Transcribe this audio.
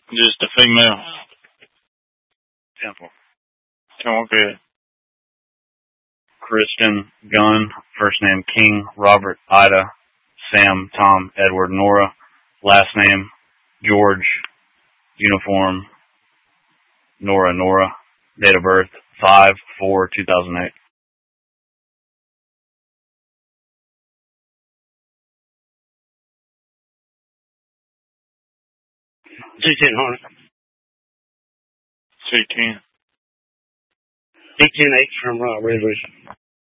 Just a female. Simple. Come on, good. Kristen Gunn, first name King, Robert, Ida, Sam, Tom, Edward, Nora, last name George, uniform, Nora, date of birth 5/4/2008. 210 210. 810H from Resolution.